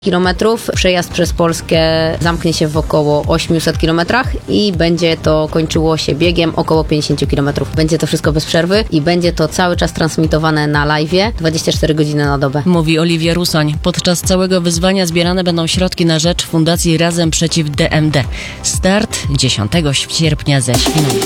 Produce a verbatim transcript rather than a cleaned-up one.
kilometrów. Przejazd przez Polskę zamknie się w około osiemset kilometrach i będzie to kończyło się biegiem około pięćdziesiąt kilometrów. Będzie to wszystko bez przerwy i będzie to cały czas transmitowane na live'ie dwadzieścia cztery godziny na dobę. Mówi Oliwia Rusoń. Podczas całego wyzwania zbierane będą środki na rzecz Fundacji Razem Przeciw D M D. Start dziesiątego sierpnia ze Świnoujścia.